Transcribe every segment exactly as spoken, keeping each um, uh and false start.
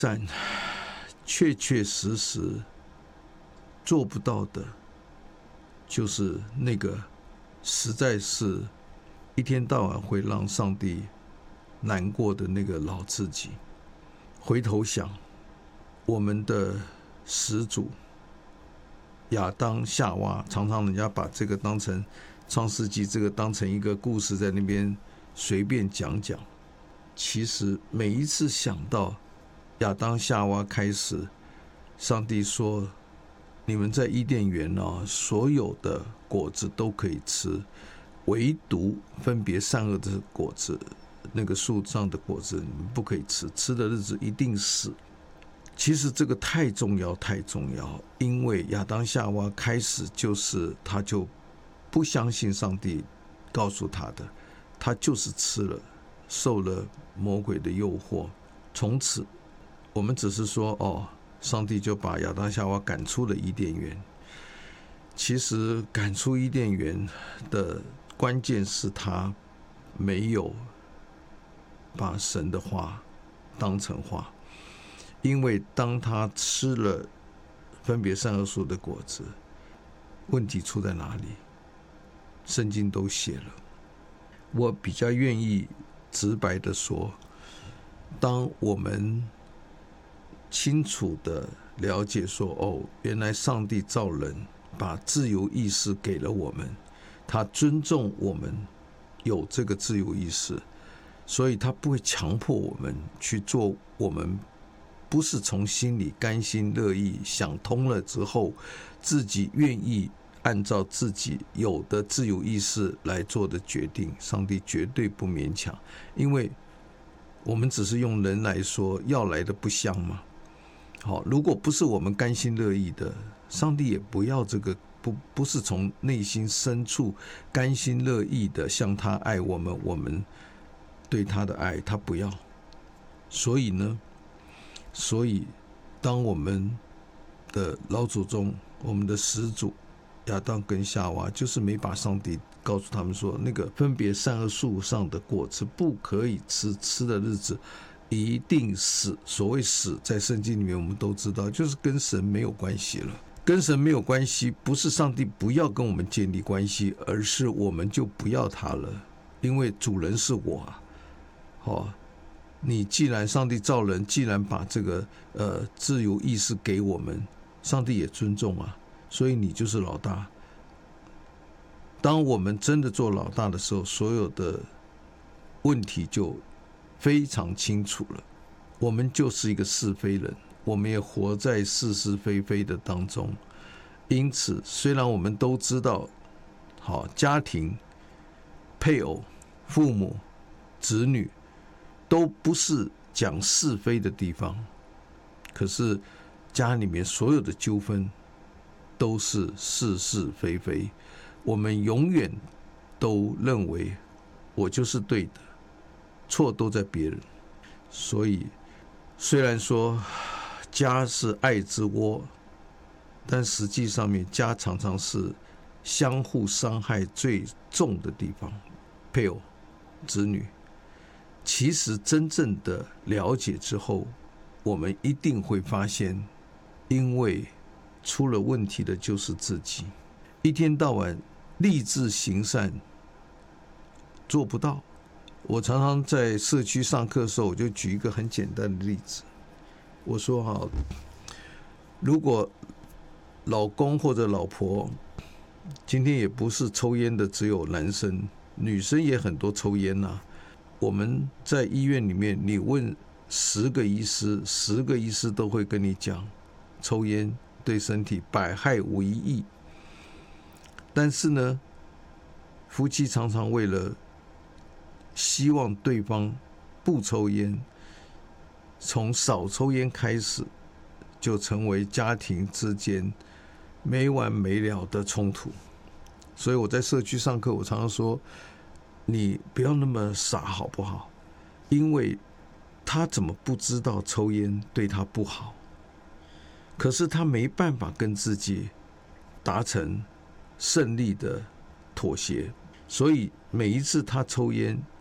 但确确实实做不到的，就是那个实在是一天到晚会让上帝难过的那个老自己。回头想，我们的始祖亚当夏娃，常常人家把这个当成创世纪，这个当成一个故事在那边随便讲讲。其实每一次想到亚当夏娃开始，上帝说你们在伊甸园啊，所有的果子都可以吃，唯独分别善恶的果子，那个树上的果子你们不可以吃，吃的日子一定死。其实这个太重要太重要，因为亚当夏娃开始就是他就不相信上帝告诉他的，他就是吃了，受了魔鬼的诱惑。从此我们只是说哦，上帝就把亚当夏娃赶出了伊甸园。其实赶出伊甸园的关键是他没有把神的话当成话。因为当他吃了分别善恶树的果子，问题出在哪里？圣经都写了。我比较愿意直白的说，当我们清楚的了解说，哦，原来上帝造人，把自由意识给了我们，他尊重我们有这个自由意识，所以他不会强迫我们去做我们不是从心里甘心乐意想通了之后，自己愿意按照自己有的自由意识来做的决定。上帝绝对不勉强，因为我们只是用人来说，要来的不香嘛。好，如果不是我们甘心乐意的，上帝也不要这个，不不是从内心深处甘心乐意的像他爱我们，我们对他的爱他不要。所以呢所以当我们的老祖宗，我们的始祖亚当跟夏娃，就是没把上帝告诉他们说，那个分别善恶树上的果子不可以吃，吃的日子一定死。所谓死，在圣经里面我们都知道，就是跟神没有关系了。跟神没有关系，不是上帝不要跟我们建立关系，而是我们就不要他了，因为主人是我啊。好，你既然上帝造人，既然把这个呃自由意识给我们，上帝也尊重啊，所以你就是老大。当我们真的做老大的时候，所有的问题就非常清楚了。我们就是一个是非人，我们也活在是是非非的当中。因此，虽然我们都知道，好，家庭、配偶、父母、子女都不是讲是非的地方，可是家里面所有的纠纷都是是是非非。我们永远都认为我就是对的，错都在别人。所以虽然说家是爱之窝，但实际上面家常常是相互伤害最重的地方。配偶、子女，其实真正的了解之后，我们一定会发现，因为出了问题的就是自己。一天到晚立志行善，做不到。我常常在社区上课的时候，我就举一个很简单的例子。我说好，如果老公或者老婆今天也不是抽烟的只有男生，女生也很多抽烟啊。我们在医院里面，你问十个医师，十个医师都会跟你讲，抽烟对身体百害无一益。但是呢，夫妻常常为了希望对方不抽烟，从少抽烟开始，就成为家庭之间没完没了的冲突。所以我在社区上课，我常常说，你不要那么傻好不好？因为他怎么不知道抽烟对他不好？可是他没办法跟自己达成胜利的妥协，所以每一次他抽烟，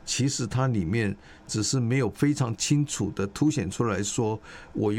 其实它里面只是没有非常清楚的凸显出来说，我